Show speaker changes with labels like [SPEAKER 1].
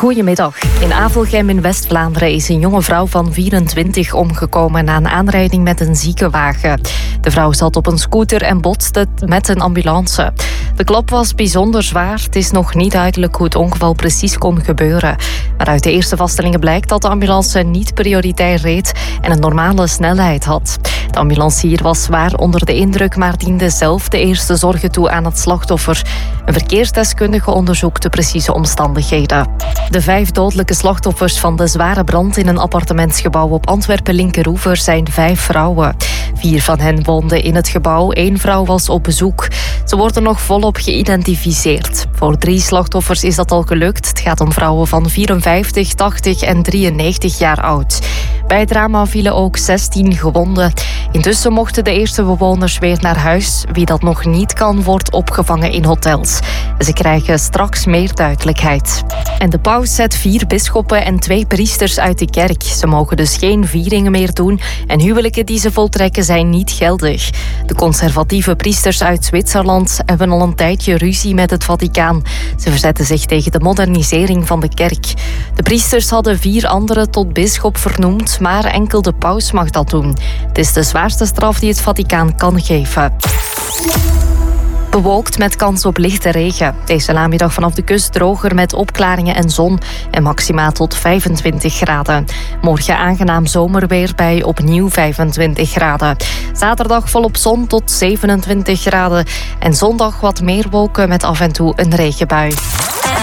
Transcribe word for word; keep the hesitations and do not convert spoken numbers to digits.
[SPEAKER 1] Goedemiddag. In Avelgem in West-Vlaanderen is een jonge vrouw van vierentwintig omgekomen na een aanrijding met een ziekenwagen. De vrouw zat op een scooter en botste met een ambulance. De klap was bijzonder zwaar. Het is nog niet duidelijk hoe het ongeval precies kon gebeuren. Maar uit de eerste vaststellingen blijkt dat de ambulance niet prioritair reed en een normale snelheid had. De ambulancier was zwaar onder de indruk, maar diende zelf de eerste zorgen toe aan het slachtoffer. Een verkeersdeskundige onderzoekt de precieze omstandigheden. De vijf dodelijke slachtoffers van de zware brand in een appartementsgebouw op Antwerpen-Linkeroever zijn vijf vrouwen. Vier van hen woonden in het gebouw, één vrouw was op bezoek. Ze worden nog volop geïdentificeerd. Voor drie slachtoffers is dat al gelukt. Het gaat om vrouwen van vierenvijftig, tachtig en drieënnegentig jaar oud. Bij het drama vielen ook zestien gewonden. Intussen mochten de eerste bewoners weer naar huis. Wie dat nog niet kan, wordt opgevangen in hotels. Ze krijgen straks meer duidelijkheid. En de paus zet vier bisschoppen en twee priesters uit de kerk. Ze mogen dus geen vieringen meer doen en huwelijken die ze voltrekken zijn niet geldig. De conservatieve priesters uit Zwitserland hebben al een tijdje ruzie met het Vaticaan. Ze verzetten zich tegen de modernisering van de kerk. De priesters hadden vier anderen tot bisschop vernoemd, maar enkel de paus mag dat doen. Het is de zwaarste straf die het Vaticaan kan geven. Bewolkt met kans op lichte regen. Deze namiddag vanaf de kust droger met opklaringen en zon en maximaal tot vijfentwintig graden. Morgen aangenaam zomerweer bij opnieuw vijfentwintig graden. Zaterdag volop zon tot zevenentwintig graden. En zondag wat meer wolken met af en toe een regenbui.